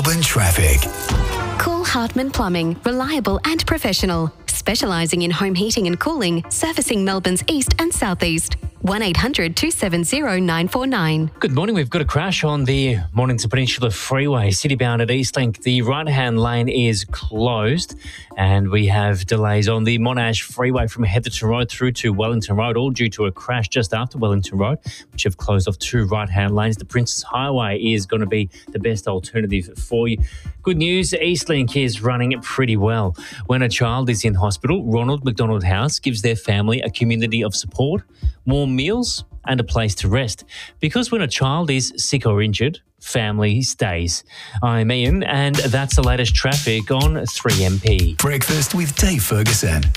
Melbourne traffic. Call Hartman Plumbing, reliable and professional, specialising in home heating and cooling, servicing Melbourne's east and southeast. 1800 270 949. Good morning. We've got a crash on the Mornington Peninsula Freeway, citybound at Eastlink. The right-hand lane is closed and we have delays on the Monash Freeway from Heatherton Road through to Wellington Road, all due to a crash just after Wellington Road, which have closed off two right-hand lanes. The Princess Highway is going to be the best alternative for you. Good news, Eastlink is running pretty well. When a child is in hospital, Ronald McDonald House gives their family a community of support, warm meals and a place to rest. Because when a child is sick or injured, family stays. I'm Ian and that's the latest traffic on 3MP. Breakfast with Dave Ferguson